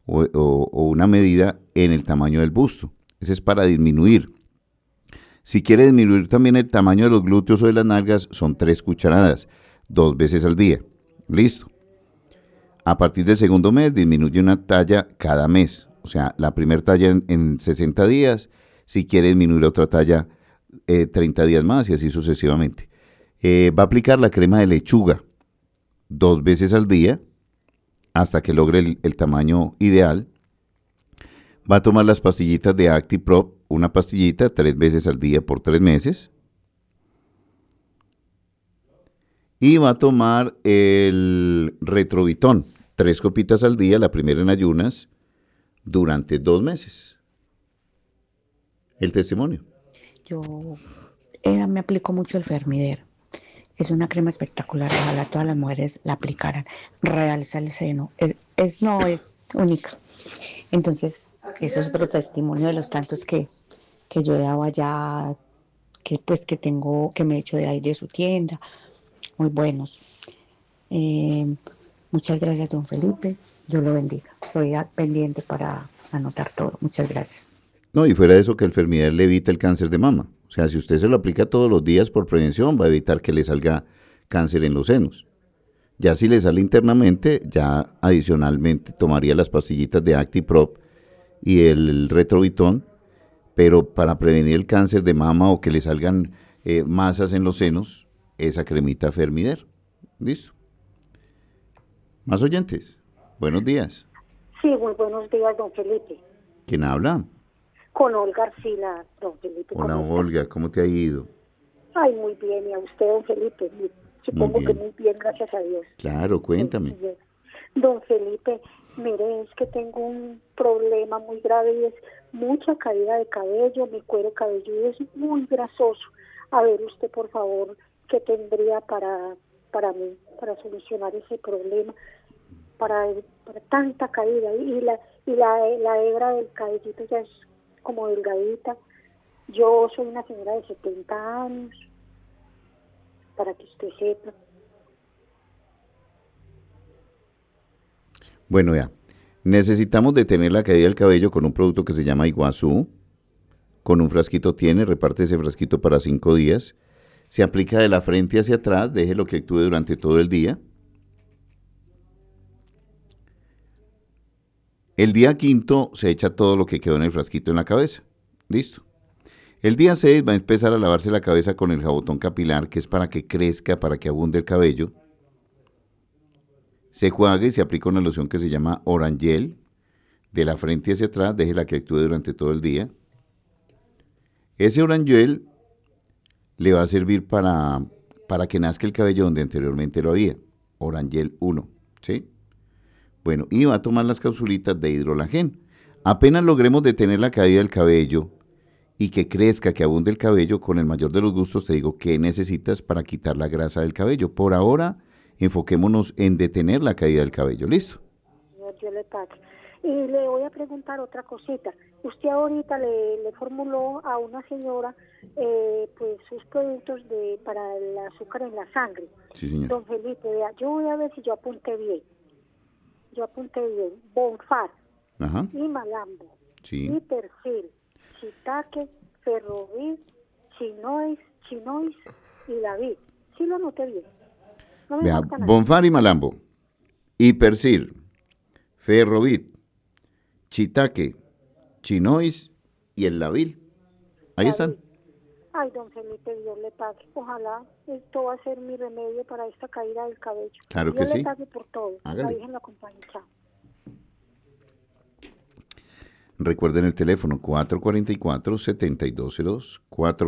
o una medida en el tamaño del busto. Ese es para disminuir. Si quiere disminuir también el tamaño de los glúteos o de las nalgas, son 3 cucharadas, 2 veces al día. Listo. A partir del segundo mes, disminuye una talla cada mes. O sea, la primera talla en 60 días, si quiere disminuir otra talla 30 días más y así sucesivamente. Va a aplicar la crema de lechuga 2 veces al día hasta que logre el tamaño ideal. Va a tomar las pastillitas de ActiProp, una pastillita 3 veces al día por 3 meses. Y va a tomar el Retrovitón, 3 copitas al día, la primera en ayunas, durante 2 meses. El testimonio. Yo me aplico mucho el Fermider. Es una crema espectacular. Ojalá todas las mujeres la aplicaran. Realza el seno. Es única. Entonces, eso es otro testimonio de los tantos que yo he dado allá, que me he hecho de ahí de su tienda. Muy buenos. Muchas gracias, don Felipe. Dios lo bendiga. Estoy pendiente para anotar todo. Muchas gracias. No, y fuera de eso que el Fermider le evita el cáncer de mama. O sea, si usted se lo aplica todos los días por prevención, va a evitar que le salga cáncer en los senos. Ya si le sale internamente, ya adicionalmente tomaría las pastillitas de ActiProp y el Retrovitón, pero para prevenir el cáncer de mama o que le salgan masas en los senos, esa cremita Fermider. ¿Listo? ¿Más oyentes? Buenos días. Sí, muy buenos días, don Felipe. ¿Quién habla? Con Olga Arcila, don Felipe. Hola, Olga, ¿cómo te ha ido? Ay, muy bien, y a usted, don Felipe, supongo que muy bien, gracias a Dios. Claro, cuéntame. Don Felipe, mire, es que tengo un problema muy grave y es mucha caída de cabello, mi cuero cabelludo es muy grasoso. A ver, usted, por favor, ¿qué tendría para mí, para solucionar ese problema, para tanta caída? Y la hebra del cabellito ya es como delgadita. Yo soy una señora de 70 años, para que usted sepa. Bueno, ya. Necesitamos detener la caída del cabello con un producto que se llama Iguazú. Con un frasquito reparte ese frasquito para 5 días. Se aplica de la frente hacia atrás, déjelo que actúe durante todo el día. El día 5 se echa todo lo que quedó en el frasquito en la cabeza. Listo. El día 6 va a empezar a lavarse la cabeza con el jabotón capilar, que es para que crezca, para que abunde el cabello. Se juega y se aplica una loción que se llama Orangel. De la frente hacia atrás, déjela que actúe durante todo el día. Ese Orangel le va a servir para que nazca el cabello donde anteriormente lo había. Orangel 1, ¿sí? Bueno, y va a tomar las capsulitas de hidrolagén. Apenas logremos detener la caída del cabello y que crezca, que abunde el cabello, con el mayor de los gustos te digo qué necesitas para quitar la grasa del cabello. Por ahora, enfoquémonos en detener la caída del cabello. ¿Listo? Yo le pago. Y le voy a preguntar otra cosita. Usted ahorita le formuló a una señora pues sus productos para el azúcar en la sangre. Sí, señor. Don Felipe, vea, yo voy a ver si yo apunté bien. Bonfar, Ajá. y Malambo, Sí. y Persil, Shiitake, Ferrovit, Chinois y David. Sí lo anoté bien. No me Vea, falta nada. Bonfar y Malambo, Hipersil, Ferrovit, Shiitake, Chinois y el Lavil. Ahí David. están. Ay, don Felipe, Dios le pague. Ojalá esto va a ser mi remedio para esta caída del cabello. Claro que Dios sí. le pague por todo. Hágale. La Virgen lo acompañe. Chao. Recuerden el teléfono 444-7202,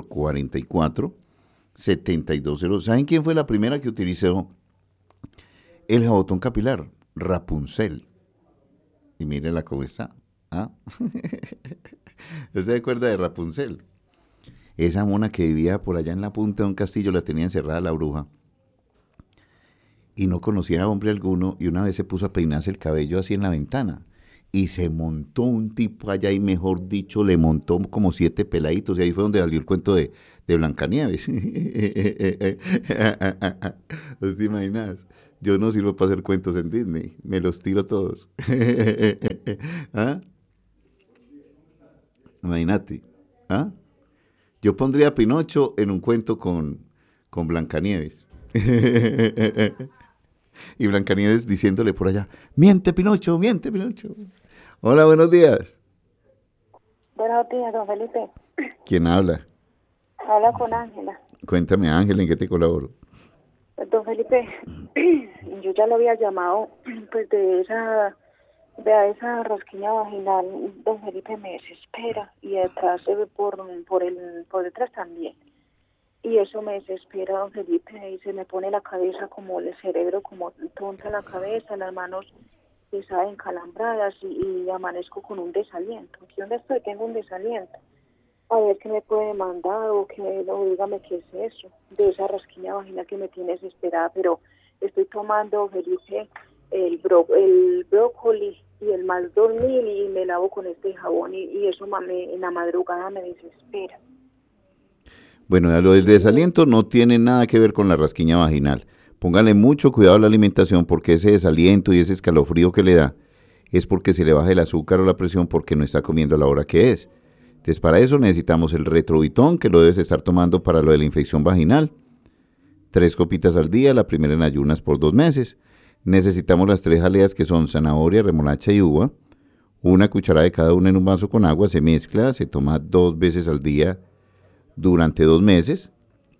444-7202. ¿Saben quién fue la primera que utilizó el jabotón capilar? Rapunzel. Y mírenla cómo está. ¿Ah? ¿Usted se acuerda de Rapunzel? Esa mona que vivía por allá en la punta de un castillo, la tenía encerrada la bruja. Y no conocía a hombre alguno, y una vez se puso a peinarse el cabello así en la ventana. Y se montó un tipo allá y, mejor dicho, le montó como 7 peladitos. Y ahí fue donde salió el cuento de Blancanieves. ¿Os te imaginas? Yo no sirvo para hacer cuentos en Disney, me los tiro todos. ¿Ah? Imagínate. ¿Ah? Yo pondría a Pinocho en un cuento con Blancanieves. Y Blancanieves diciéndole por allá, miente Pinocho, miente Pinocho. Hola, buenos días. Buenos días, don Felipe. ¿Quién habla? Habla con Ángela. Cuéntame, Ángel, ¿en qué te colaboro? Don Felipe, yo ya lo había llamado pues de esa rosquilla vaginal. Don Felipe me desespera y detrás por detrás también. Y eso me desespera, don Felipe, y se me pone la cabeza como el cerebro, como tonta la cabeza, las manos pesadas, encalambradas y amanezco con un desaliento. Aquí donde estoy tengo un desaliento. A ver qué me puede mandar o dígame qué es eso, de esa rasquiña vaginal que me tiene desesperada, pero estoy tomando, Felipe, el brócoli y el más 2000 y me lavo con este jabón y eso en la madrugada me desespera. Bueno, lo del desaliento no tiene nada que ver con la rasquiña vaginal. Póngale mucho cuidado a la alimentación porque ese desaliento y ese escalofrío que le da es porque se le baja el azúcar o la presión porque no está comiendo a la hora que es. Entonces, para eso necesitamos el retrovitón, que lo debes estar tomando para lo de la infección vaginal. 3 copitas al día, la primera en ayunas por 2 meses. Necesitamos las 3 jaleas que son zanahoria, remolacha y uva. 1 cucharada de cada una en un vaso con agua, se mezcla, se toma 2 veces al día durante 2 meses.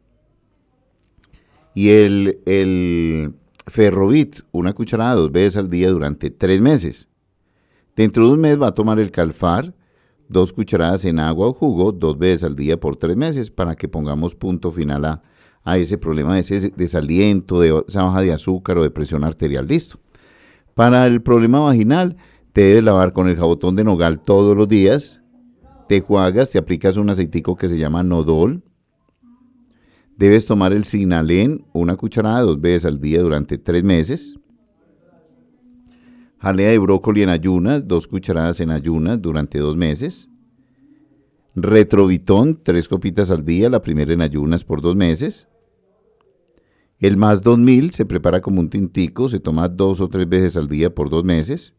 Y el Ferrovit, 1 cucharada 2 veces al día durante 3 meses. Dentro de un mes va a tomar el Calfar, 2 cucharadas en agua o jugo 2 veces al día por 3 meses para que pongamos punto final a ese problema de ese desaliento, de esa baja de azúcar o de presión arterial. Listo. Para el problema vaginal, te debes lavar con el jabotón de nogal todos los días. Te enjuagas, te aplicas un aceitico que se llama Nodol. Debes tomar el Sinalén, 1 cucharada 2 veces al día durante 3 meses. Jalea de brócoli en ayunas, 2 cucharadas en ayunas durante 2 meses. Retrovitón, 3 copitas al día, la primera en ayunas por 2 meses. El más 2000 se prepara como un tintico, se toma 2 o 3 veces al día por 2 meses.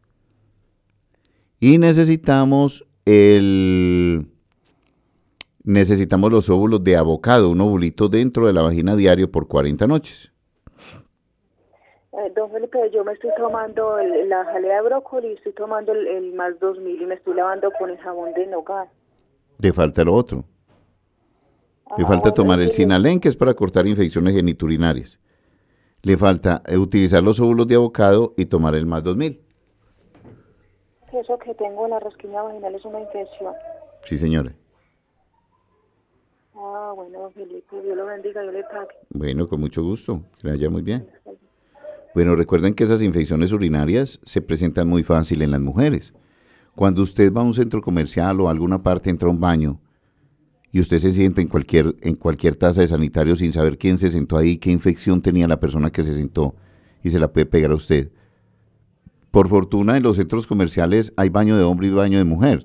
Y necesitamos los óvulos de avocado, un ovulito dentro de la vagina diario por 40 noches. Don Felipe, yo me estoy tomando la jalea de brócoli, estoy tomando el más 2000 y me estoy lavando con el jabón de nogal. Le falta lo otro. Le falta tomar el Sinalén, que es para cortar infecciones geniturinarias. Le falta utilizar los óvulos de avocado y tomar el más 2000. Eso que tengo en la rosquilla vaginal es una infección. Sí, señora. Bueno, don Felipe, Dios lo bendiga, yo le pague. Bueno, con mucho gusto, que le vaya muy bien. Bueno, recuerden que esas infecciones urinarias se presentan muy fácil en las mujeres. Cuando usted va a un centro comercial o a alguna parte, entra a un baño y usted se sienta en cualquier taza de sanitario sin saber quién se sentó ahí, qué infección tenía la persona que se sentó y se la puede pegar a usted. Por fortuna, en los centros comerciales hay baño de hombre y baño de mujer.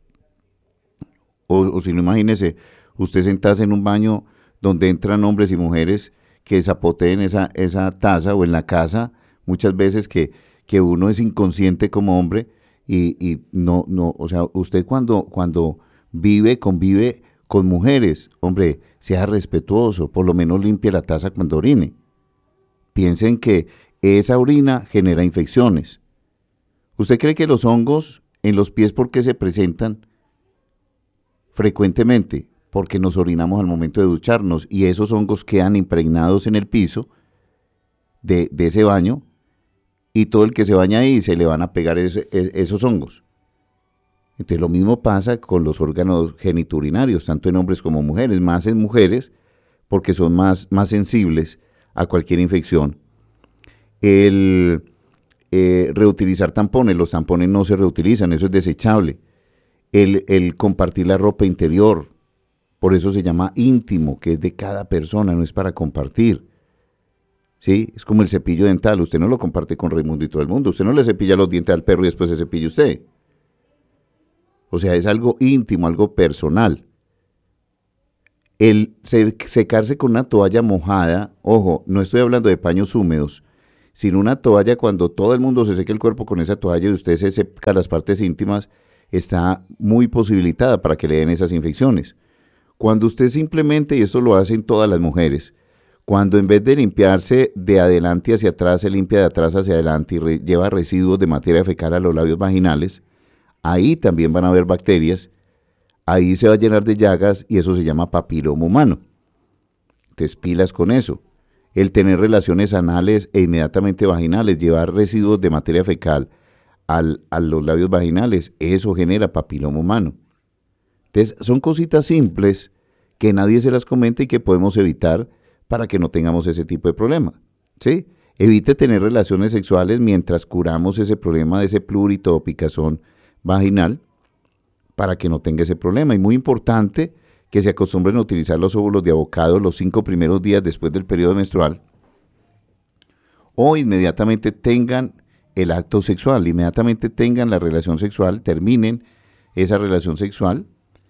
O si no, imagínese, usted sentarse en un baño donde entran hombres y mujeres que zapoteen esa taza o en la casa, muchas veces que uno es inconsciente como hombre y no, o sea, usted cuando convive con mujeres, hombre, sea respetuoso, por lo menos limpie la taza cuando orine. Piensen que esa orina genera infecciones. ¿Usted cree que los hongos en los pies por qué se presentan frecuentemente? Porque nos orinamos al momento de ducharnos y esos hongos quedan impregnados en el piso de ese baño y todo el que se baña ahí se le van a pegar esos hongos. Entonces lo mismo pasa con los órganos geniturinarios, tanto en hombres como mujeres, más en mujeres porque son más sensibles a cualquier infección. Reutilizar tampones, los tampones no se reutilizan, eso es desechable. El compartir la ropa interior, por eso se llama íntimo, que es de cada persona, no es para compartir. ¿Sí? Es como el cepillo dental, usted no lo comparte con Raimundo y todo el mundo, usted no le cepilla los dientes al perro y después se cepilla usted. O sea, es algo íntimo, algo personal. El secarse con una toalla mojada, ojo, no estoy hablando de paños húmedos, Sin una toalla, cuando todo el mundo se seque el cuerpo con esa toalla y usted se seca las partes íntimas, está muy posibilitada para que le den esas infecciones. Cuando usted simplemente, y esto lo hacen todas las mujeres, cuando en vez de limpiarse de adelante hacia atrás, se limpia de atrás hacia adelante y lleva residuos de materia fecal a los labios vaginales, ahí también van a haber bacterias, ahí se va a llenar de llagas y eso se llama papiloma humano. Entonces, pilas con eso. El tener relaciones anales e inmediatamente vaginales, llevar residuos de materia fecal a los labios vaginales, eso genera papiloma humano. Entonces, son cositas simples que nadie se las comenta y que podemos evitar para que no tengamos ese tipo de problema, ¿sí? Evite tener relaciones sexuales mientras curamos ese problema de ese plurito o picazón vaginal para que no tenga ese problema. Y muy importante que se acostumbren a utilizar los óvulos de avocado los 5 primeros días después del periodo menstrual o inmediatamente tengan el acto sexual, inmediatamente tengan la relación sexual, terminen esa relación sexual,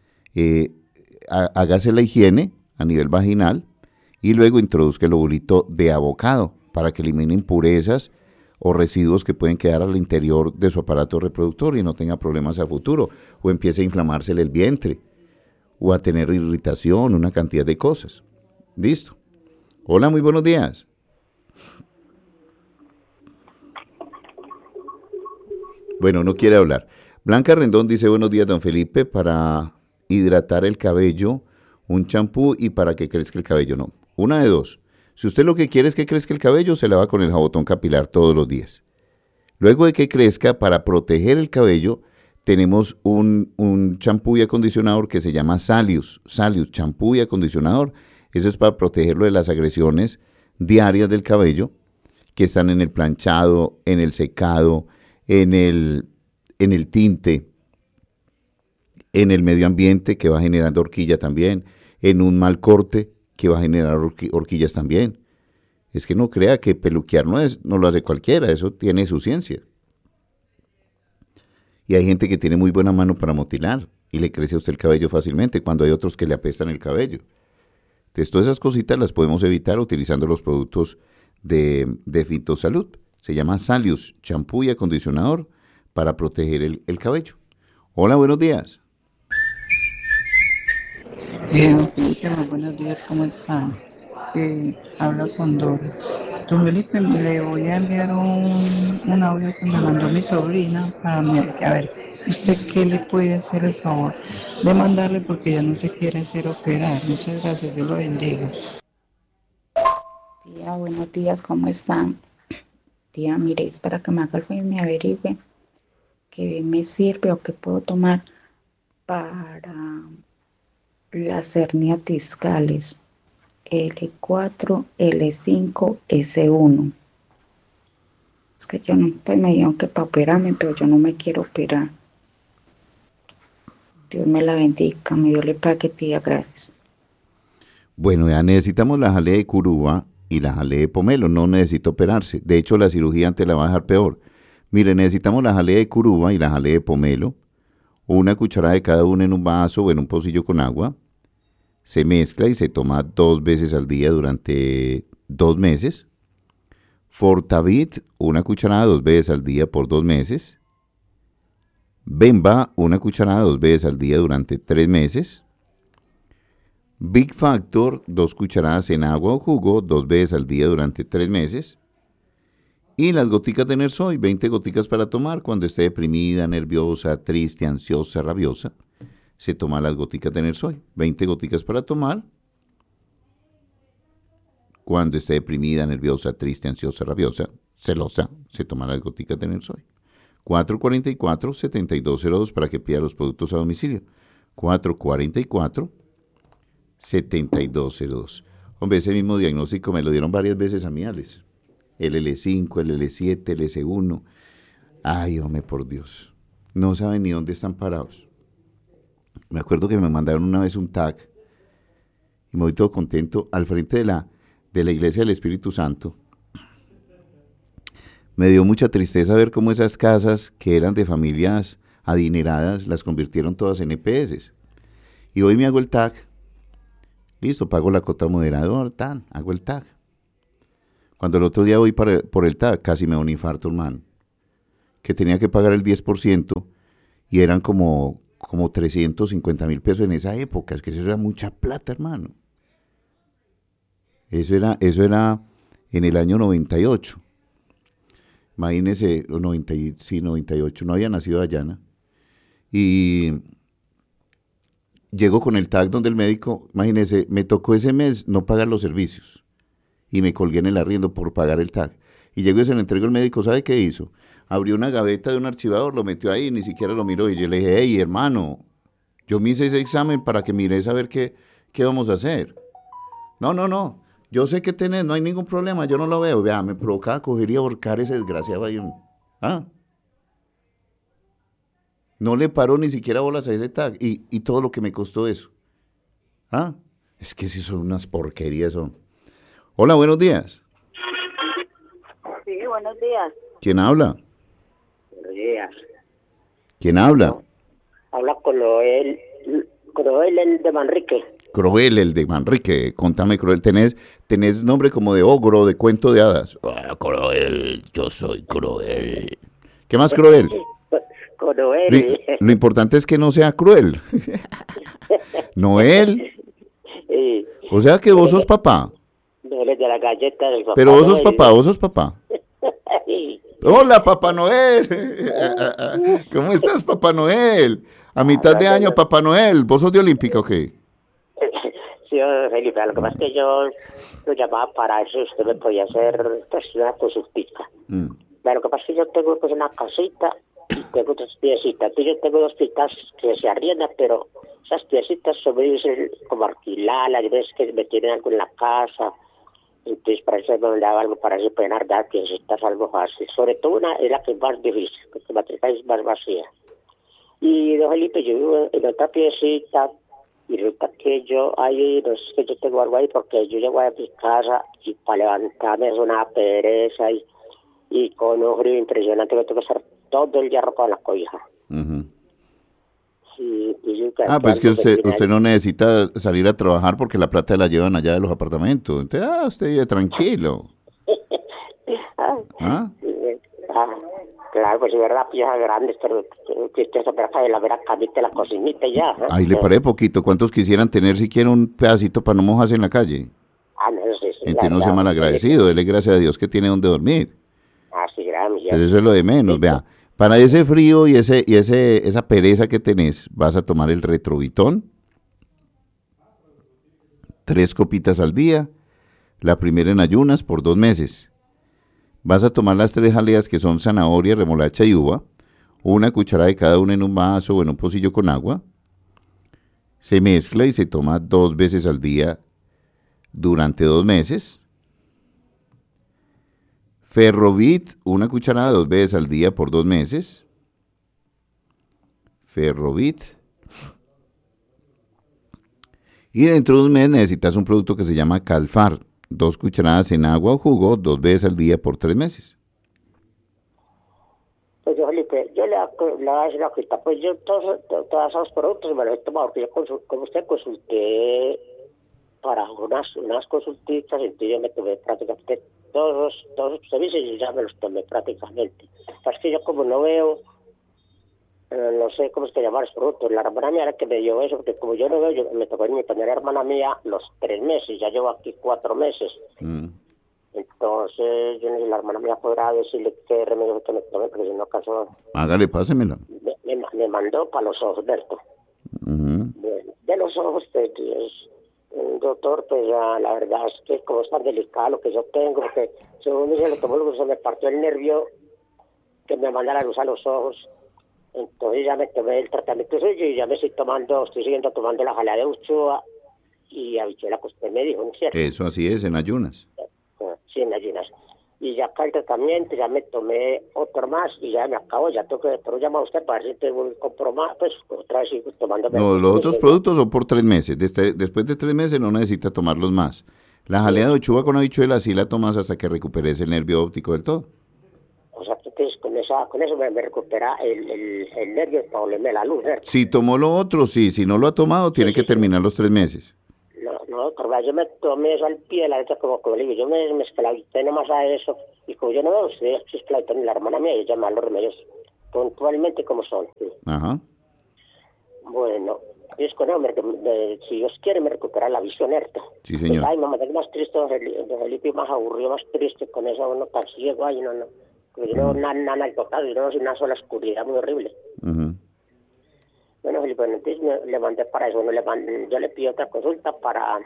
hágase la higiene a nivel vaginal y luego introduzca el ovulito de avocado para que elimine impurezas o residuos que pueden quedar al interior de su aparato reproductor y no tenga problemas a futuro, o empiece a inflamársele el vientre, o a tener irritación, una cantidad de cosas. Listo. Hola, muy buenos días. Bueno, no quiere hablar. Blanca Rendón dice, buenos días, don Felipe, para hidratar el cabello, un champú y para que crezca el cabello. No, una de dos. Si usted lo que quiere es que crezca el cabello, se lava con el jabotón capilar todos los días. Luego de que crezca, para proteger el cabello, tenemos un champú y acondicionador que se llama Salius. Salius, champú y acondicionador. Eso es para protegerlo de las agresiones diarias del cabello, que están en el planchado, en el secado, en el tinte, en el medio ambiente, que va generando horquilla también, en un mal corte, que va a generar horquillas también. Es que no crea que peluquear no lo hace cualquiera, eso tiene su ciencia. Y hay gente que tiene muy buena mano para motilar y le crece a usted el cabello fácilmente, cuando hay otros que le apestan el cabello. Entonces, todas esas cositas las podemos evitar utilizando los productos de Fitosalud. Se llama Salius, champú y acondicionador para proteger el cabello. Hola, buenos días. Felipe, muy buenos días, ¿cómo están? Habla con Dora. Don Felipe, le voy a enviar un audio que me mandó mi sobrina para a ver, ¿usted qué le puede hacer el favor de mandarle porque ya no se quiere hacer operar? Muchas gracias, Dios lo bendiga. Tía, buenos días, ¿cómo están? Tía, mire, es para que me haga el favor y me averigüe qué me sirve o qué puedo tomar para las hernias discales L4, L5, S1. Es que yo no, pues me dijeron que para operarme, pero yo no me quiero operar. Dios me la bendiga, me dio le pague, tía, gracias. Bueno, ya necesitamos la jalea de curuba y la jalea de pomelo, no necesita operarse. De hecho, la cirugía antes la va a dejar peor. Mire, necesitamos la jalea de curuba y la jalea de pomelo, una cucharada de cada una en un vaso o en un pocillo con agua. Se mezcla y se toma 2 veces al día durante 2 meses. Fortavit, una cucharada 2 veces al día por 2 meses. Bemba, una cucharada 2 veces al día durante 3 meses. Big Factor, 2 cucharadas en agua o jugo 2 veces al día durante 3 meses. Y las goticas de Nersoy, 20 goticas para tomar cuando esté deprimida, nerviosa, triste, ansiosa, rabiosa. Se toma las goticas de Nersoy, 20 goticas para tomar cuando esté deprimida, nerviosa, triste, ansiosa, rabiosa, celosa, se toma las goticas de Nersoy. 444-7202 para que pida los productos a domicilio. 444-7202. Hombre, ese mismo diagnóstico me lo dieron varias veces a mí, Alex. El L5, el L7, el S1. Ay, hombre, por Dios. No saben ni dónde están parados. Me acuerdo que me mandaron una vez un tag y me voy todo contento al frente de la Iglesia del Espíritu Santo. Me dio mucha tristeza ver cómo esas casas que eran de familias adineradas las convirtieron todas en EPS. Y hoy me hago el tag. Listo, pago la cuota moderador, hago el tag. Cuando el otro día voy por el TAC, casi me da un infarto, hermano. Que tenía que pagar el 10% y eran como 350.000 pesos en esa época. Es que eso era mucha plata, hermano. Eso era en el año 98. Imagínese, 98, no había nacido Dayana. Y llego con el tag donde el médico, imagínese, me tocó ese mes no pagar los servicios. Y me colgué en el arriendo por pagar el tag. Y llego y se lo entrego al médico, ¿sabe qué hizo? Abrió una gaveta de un archivador, lo metió ahí, ni siquiera lo miró. Y yo le dije, hey, hermano, yo me hice ese examen para que mires a ver qué vamos a hacer. No, yo sé que tenés, no hay ningún problema, yo no lo veo. Vea, me provocaba coger y ahorcar ese desgraciado ahí. ¿Ah? No le paró ni siquiera bolas a ese tag y todo lo que me costó eso. ¿Ah? Es que si son unas porquerías son. Hola, buenos días. Sí, buenos días. ¿Quién habla? Buenos días. ¿Quién habla? Habla con Noel el de Manrique. Cruel, el de Manrique. Contame, Cruel. Tenés nombre como de ogro, de cuento de hadas. Ah, Cruel, yo soy Cruel. ¿Qué más, Cruel? Con Noel. Lo importante es que no sea cruel. Noel. Sí. O sea que vos sos papá. Noel es de la galleta del papá. Pero vos sos Noel. papá, vos sos papá. Hola, Papá Noel. ¿Cómo estás, Papá Noel? A mitad de año, Papá Noel. ¿Vos sos de Olímpica o qué? Sí, Felipe, lo que pasa es que yo lo llamaba para eso, usted me podía hacer pues, una consultica. Pero lo que pasa es que yo tengo pues una casita y tengo dos piecitas. Entonces yo tengo dos piecitas que se arriendan, pero esas piecitas son muy difíciles como alquilarlas, hay veces que me tienen algo en la casa. Entonces para eso me daba algo para eso pueden dar piecitas algo fácil. Sobre todo una es la que es más difícil, porque la otra es más vacía. Y don Felipe, yo vivo en otra piecita. Y resulta que yo ahí, no sé que yo tengo algo ahí, porque yo llego a mi casa y para levantarme es una pereza y con un frío impresionante me tengo que estar todo el día arropado en la cobija. Uh-huh. Y pues que usted no necesita salir a trabajar porque la plata la llevan allá de los apartamentos. Entonces, usted vive tranquilo. ¿Ah? Claro, pues si verdad, piezas grandes, pero que usted se trata de la vera camita, la cocinita y ya. Ahí le paré poquito. ¿Cuántos quisieran tener siquiera un pedacito para no mojarse en la calle? No, sí. Entonces no sea malagradecido, dele gracias a Dios que tiene donde dormir. Sí, gracias. Pues eso es lo de menos, vea. Para ese frío y esa pereza que tenés, vas a tomar el Retrovitón, 3 copitas al día, la primera en ayunas por 2 meses. Vas a tomar las 3 jaleas que son zanahoria, remolacha y uva, una cucharada de cada una en un vaso o en un pocillo con agua. Se mezcla y se toma 2 veces al día durante 2 meses. Ferrovit, una cucharada 2 veces al día por 2 meses. Ferrovit. Y dentro de un mes necesitas un producto que se llama Calfar. 2 cucharadas en agua o jugo 2 veces al día por 3 meses. Pues yo, Felipe, yo le voy a decir una cosita. Pues yo todos esos productos me los he tomado, porque yo como usted consulté para unas consultitas, entonces yo me tomé prácticamente todos los servicios y ya me los tomé prácticamente. Pero es que yo como no veo, no sé cómo es que llamar los productos, la hermana mía era que me dio eso, porque como yo no veo, me tocó en mi primera hermana mía los 3 meses, ya llevo aquí 4 meses. Entonces yo no sé, la hermana mía podrá decirle qué remedio que me tomé, porque si no acaso... Hágale, pásemela. Me mandó para los ojos, Berto. De los ojos, pues, doctor, pues la verdad es que como es tan delicado lo que yo tengo, que según dice el oftalmólogo se me partió el nervio que me manda la luz a los ojos. Entonces ya me tomé el tratamiento suyo y ya me estoy siguiendo tomando la jalea de uchoa y habichuela que usted me dijo, ¿no es cierto? Eso así es, en ayunas. Sí, en ayunas. Y ya acá el tratamiento, ya me tomé otro más y ya me acabo, ya tengo que, pero llama a usted para ver si tengo un compromiso, pues otra vez sigo tomando. No, los otros productos son por 3 meses. Después de 3 meses no necesita tomarlos más. La jalea de uchoa con habichuela sí la tomas hasta que recuperes el nervio óptico del todo. O sea, entonces con eso me recupera el nervio para volverme la luz, ¿verdad? Si tomó lo otro, sí. Si no lo ha tomado, tiene que terminar los 3 meses. No, Correa, yo me tomé eso al pie de la letra, como le digo, yo me esclavité nomás a eso, y como yo no veo usted, se esclavité en la hermana mía, y llamar los remedios puntualmente como son. ¿Sí? Ajá. Bueno, Dios con él, si Dios quiere, me recupera la visión, ¿cierto? Sí, señor. Ay, mamá, tengo más triste, don Felipe, más aburrido, más triste con eso, uno tan ciego, ay, no. Yo no veo nada al total, yo no veo una sola oscuridad muy horrible. Bueno, Felipe, entonces le mandé para eso, yo le pido otra consulta para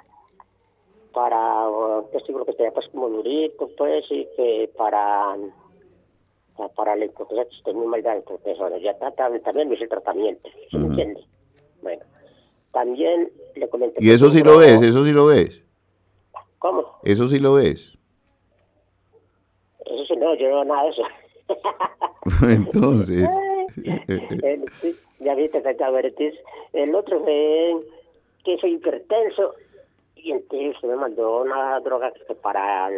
seguro que esté pues como durito, pues, y que para la hipotesia que esté muy mal de la hipotesia, ya también me hice el tratamiento, ¿sí me entiende? Bueno, también le comenté... ¿Y eso sí lo ves? ¿Eso sí lo ves? ¿Cómo? ¿Eso sí lo ves? Eso sí, no, yo no veo nada de eso. Entonces... Ya viste, entonces, el otro fue que soy hipertenso y entonces usted me mandó una droga que para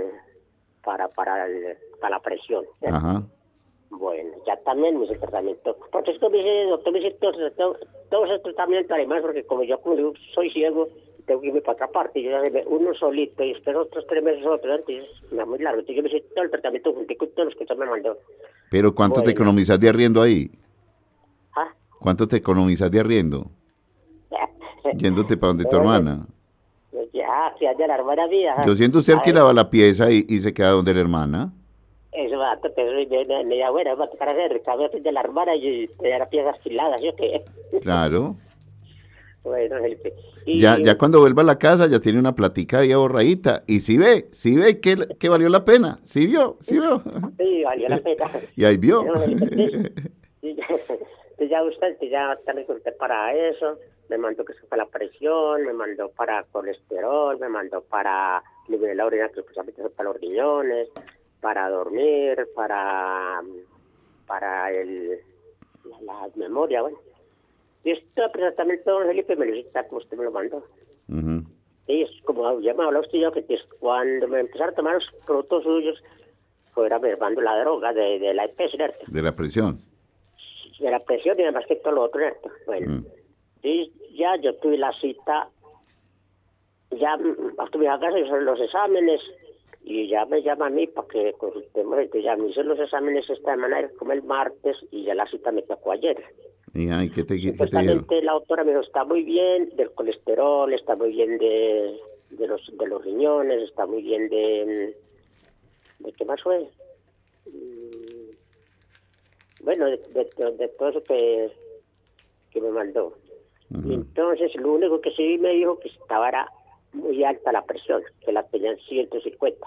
la presión. Ajá. Bueno, ya también me hice el tratamiento. Porque es que doctor, me dice todo ese tratamiento, además, porque como yo soy ciego, tengo que irme para otra parte, y yo ya uno solito, y espero otros 3 meses otro, entonces me da muy largo. Entonces yo me hice todo el tratamiento junto con todos los que usted me mandó. ¿Pero cuánto te economizas de arriendo ahí? ¿Ah? ¿Cuánto te economizas de arriendo? Yéndote para donde tu hermana. Ya, que allá la hermana mía. Yo siento usted alquilaba la pieza y se queda donde la hermana. Eso va a tocar, media buena, va a tocar hacer recambio de la hermana y te dará piezas afiladas, ¿yo qué? Claro. Bueno, Felipe. Ya cuando vuelva a la casa ya tiene una platica ahí ahorradita. Y si ve que valió la pena. Sí vio. Sí, valió la pena. Y ahí vio. Bueno, Felipe, ya usted ya también conté para eso. Me mandó que se fue la presión, me mandó para colesterol, me mandó para nivel la orina, que especialmente para los riñones, para dormir, para la memoria, bueno. Y esto tratamiento, don Felipe, me lo hice como usted me lo mandó. Sí, es como ya me habló usted yo, que cuando me empezaron a tomar los productos suyos, fuera mermando la droga de la EPS, ¿cierto? De la presión. De la presión y además que todo lo otro, ¿cierto? Bueno, y ya yo tuve la cita, ya tuve a casa, hice los exámenes, y ya me llama a mí para que consultemos. Entonces ya me hice los exámenes esta semana, como el martes, y ya la cita me tocó ayer. ¿Y qué te dijeron? Supuestamente la doctora me dijo, está muy bien del colesterol, está muy bien de los riñones, está muy bien ¿de qué más fue? Bueno, de todo eso que me mandó. Y entonces lo único que sí me dijo que estaba era muy alta la presión, que la tenían 150.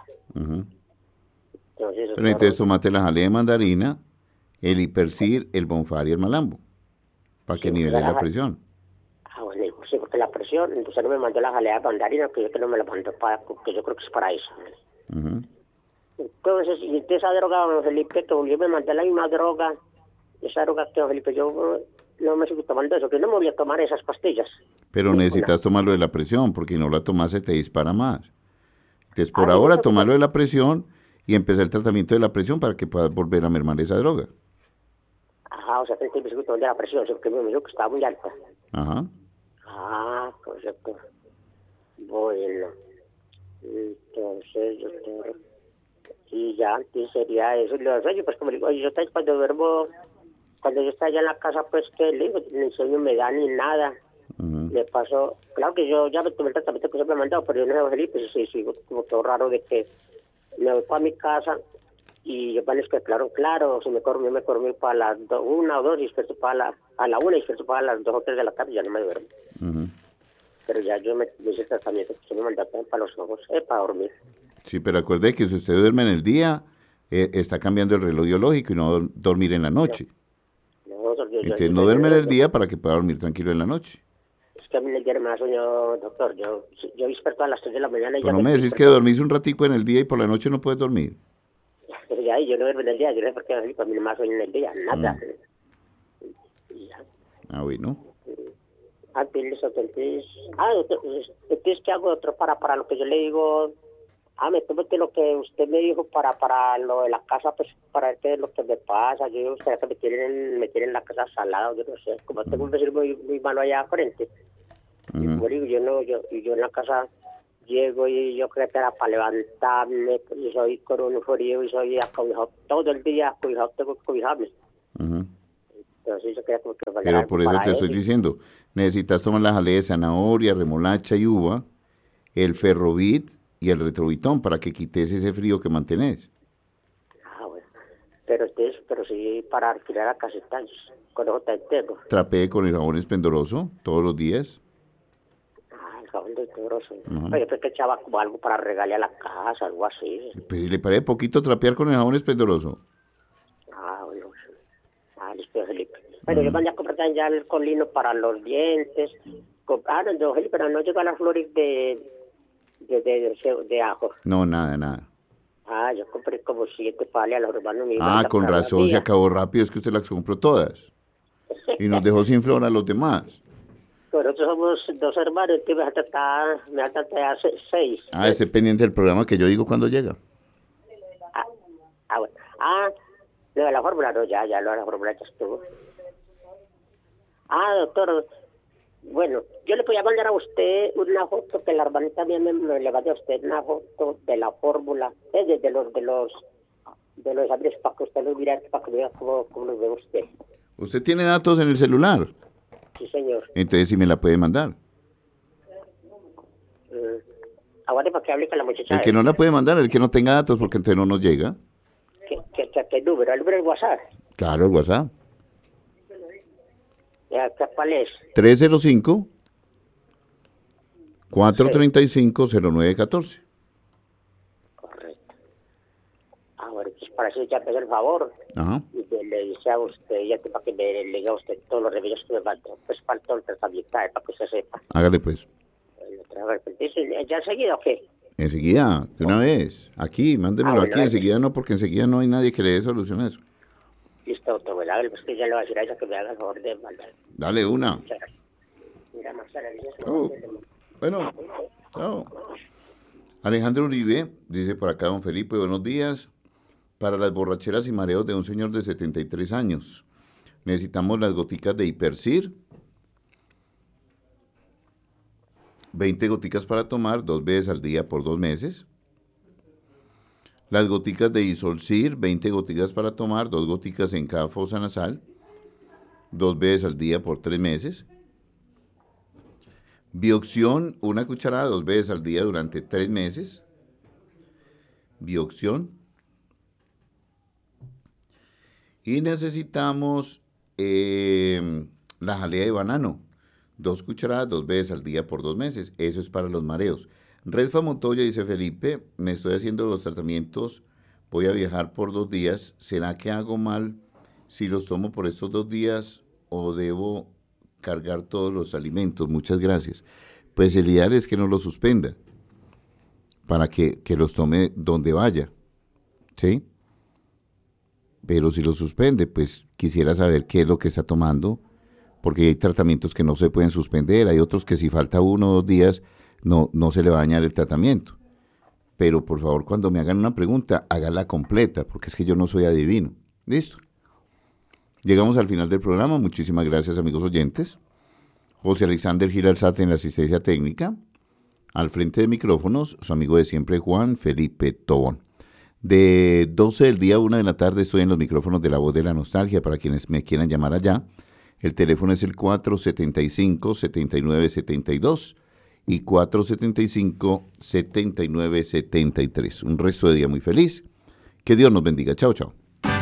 Entonces tomate la jalea de mandarina, el Hipercir, el Bonfar y el Malambo, para que nivele la presión. Bueno, sí, porque la presión, entonces no me mandó la jalea de mandarina, que yo que no me la mandó porque yo creo que es para eso. Entonces, y esa droga, don Felipe, que yo me mandé la misma droga, esa droga que don Felipe, yo no me sigo tomando eso, que no me voy a tomar esas pastillas. Pero necesitas tomarlo de la presión, porque no la tomas se te dispara más. Entonces, por ahora, tomarlo de la presión y empezar el tratamiento de la presión para que puedas volver a mermar esa droga. Ajá, o sea, que me sigo tomando de la presión, porque me dijo que estaba muy alta. Ajá. Ah, correcto. Bueno, entonces, doctor, y ya, antes sería eso. Pues como digo, yo cuando duermo, cuando yo estoy allá en la casa, pues que le digo, ni sueño me da ni nada. Me pasó, claro que yo ya me tomé el tratamiento que se me ha mandado, pero yo no sé, Felipe, sí, como todo raro de que me voy para mi casa y yo parece que claro, si me dormí para las 1 o 2 y despierto a la 1 y despierto para las 2 o 3 de la tarde y ya no me duermo. Pero ya yo me hice el tratamiento que se me mandó para los ojos, para dormir. Sí, pero acuerde que si usted duerme en el día, está cambiando el reloj biológico y no dormir en la noche. Entonces no duerme en el día para que pueda dormir tranquilo en la noche. Es que a mí en el día me da sueño, doctor. Yo despierto a las 3 de la mañana y pero ya no me decís que dormís un ratico en el día y por la noche no puedes dormir. Ya, yo no duermo en el día, yo no sé por qué a mí no me da sueño en el día, nada. Bueno. Entonces, ¿qué hago, doctor, para lo que yo le digo? Me tómate lo que usted me dijo para lo de la casa, pues, para ver qué es lo que me pasa. Yo usted que me tienen la casa salada, yo no sé. Como tengo un vecino muy malo allá frente. Y como digo, yo en la casa llego y yo creo que era para levantarme, y soy con un frío y soy acobijado todo el día, acobijado, tengo que acobijarme. Ajá. Entonces yo creo que Pero por eso te estoy diciendo, necesitas tomar la jalea de zanahoria, remolacha y uva, el ferrovit y el retrovitón para que quites ese frío que mantenés. Ah, bueno. Pero sí para alquilar a casita, con eso te tengo. Trapee con el jabón esplendoroso todos los días. Ah, el jabón esplendoroso. Oye, pues que echaba como algo para regalar a la casa, algo así. Pues le parece poquito trapear con el jabón esplendoroso. Ah, bueno. Ah, listo, Felipe. Bueno, yo mandé a comprar ya el colino para los dientes. No, Felipe, pero no llegó a las flores de ajo. No, nada. Ah, yo compré como 7 palias a los hermanos míos. Ah, con razón, se acabó rápido, es que usted las compró todas. Y nos dejó sin flor a los demás. Nosotros somos 2 hermanos, que me va a tratar 6. Ah, ese pendiente del programa que yo digo cuando llega. Bueno. Lo de la fórmula, no, ya lo de la fórmula ya estuvo. Doctor, bueno, yo le voy a mandar a usted una foto que la hermanita mía me le mande a usted una foto de la fórmula, de los exámenes para que usted los mire, para que vea cómo los ve usted. ¿Usted tiene datos en el celular? Sí, señor. Entonces sí me la puede mandar. Aguante para que hable con la muchacha. El que no la puede mandar, el que no tenga datos, porque entonces no nos llega. ¿Qué número? ¿El número del WhatsApp? Claro, el WhatsApp. ¿Cuál es? 305-435-0914. Correcto. Bueno, pues para eso ya me hace el favor. Ajá. Y le dice a usted, ya que para que me le diga a usted todos los remedios que me faltan. Pues falta el tratamiento, para que usted sepa. Hágale pues. ¿Ya enseguida o qué? Enseguida, de una vez. Aquí, mándemelo aquí. Enseguida no, porque enseguida no hay nadie que le dé solución a eso. Listo, doctor. Bueno, pues que ya le voy a decir a ella que me haga el favor de mandar. Dale una. Mira, Marcela, Bueno, chao. Alejandro Uribe dice por acá, don Felipe, buenos días. Para las borracheras y mareos de un señor de 73 años, necesitamos las goticas de Hipercir, 20 goticas para tomar 2 veces al día por 2 meses. Las goticas de Isolcir, 20 goticas para tomar, 2 goticas en cada fosa nasal, 2 veces al día por 3 meses. Bioxión, 1 cucharada 2 veces al día durante 3 meses. Bioxión. Y necesitamos la jalea de banano, 2 cucharadas 2 veces al día por 2 meses. Eso es para los mareos. Redfa Montoya dice, Felipe, me estoy haciendo los tratamientos, voy a viajar por 2 días. ¿Será que hago mal si los tomo por estos 2 días o debo cargar todos los alimentos? Muchas gracias. Pues el ideal es que no los suspenda para que los tome donde vaya, ¿sí? Pero si los suspende, pues quisiera saber qué es lo que está tomando, porque hay tratamientos que no se pueden suspender, hay otros que si falta 1 o 2 días no se le va a dañar el tratamiento. Pero por favor, cuando me hagan una pregunta, hágala completa, porque es que yo no soy adivino. ¿Listo? Llegamos al final del programa. Muchísimas gracias, amigos oyentes. José Alexander Gil Alzate en la asistencia técnica. Al frente de micrófonos, su amigo de siempre, Juan Felipe Tobón. De 12 del día a 1 de la tarde estoy en los micrófonos de La Voz de la Nostalgia para quienes me quieran llamar allá. El teléfono es el 475-7972 y 475-7973. Un resto de día muy feliz. Que Dios nos bendiga. Chao, chao.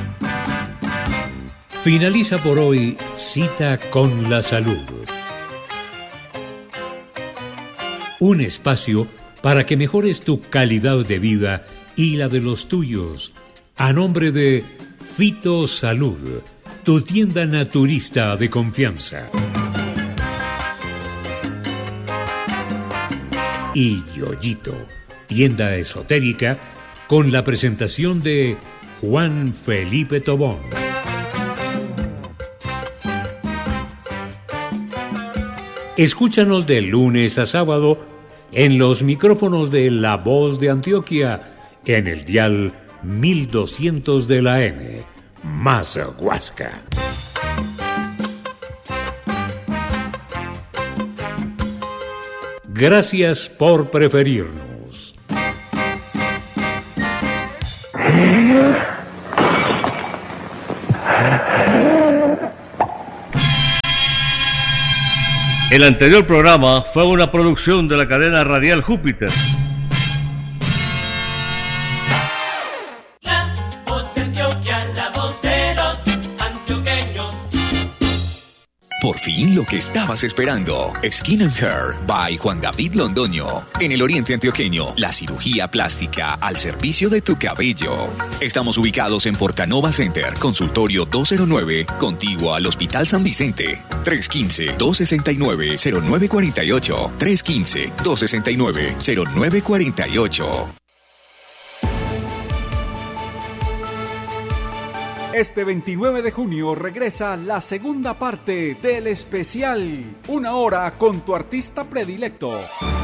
Finaliza por hoy Cita con la Salud. Un espacio para que mejores tu calidad de vida y la de los tuyos. A nombre de Fito Salud, tu tienda naturista de confianza. Y Yoyito, tienda esotérica, con la presentación de Juan Felipe Tobón. Escúchanos de lunes a sábado en los micrófonos de La Voz de Antioquia, en el dial 1200 de la M, más Huasca. Gracias por preferirnos. El anterior programa fue una producción de la cadena radial Júpiter. La voz de Antioquia, la voz de los antioqueños. Por fin lo que estabas esperando. Skin and Hair by Juan David Londoño. En el oriente antioqueño, la cirugía plástica al servicio de tu cabello. Estamos ubicados en Portanova Center, consultorio 209, contiguo al Hospital San Vicente. 315-269-0948. 315-269-0948. Este 29 de junio regresa la segunda parte del especial Una hora con tu artista predilecto.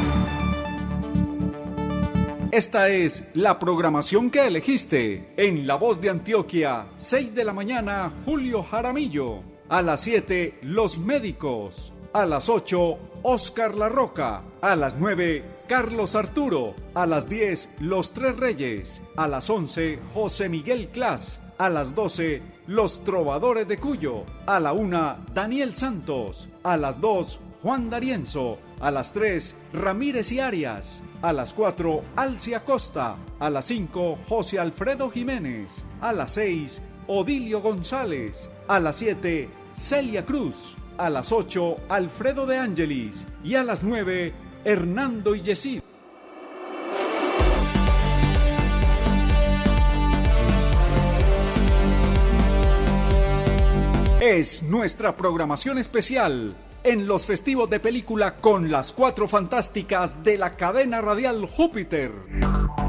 Esta es la programación que elegiste. En La Voz de Antioquia, 6 de la mañana, Julio Jaramillo. A las 7, Los Médicos. A las 8, Oscar La Roca. A las 9, Carlos Arturo. A las 10, Los Tres Reyes. A las 11, José Miguel Clas. A las 12, Los Trovadores de Cuyo. A la 1, Daniel Santos. A las 2, Juan D'Arienzo. A las 3, Ramírez y Arias. A las 4, Alcia Costa. A las 5, José Alfredo Jiménez. A las 6, Odilio González. A las 7, Celia Cruz. A las 8, Alfredo de Ángelis. Y a las 9, Hernando y Yesid. Es nuestra programación especial en los festivos de película con las 4 fantásticas de la cadena radial Júpiter.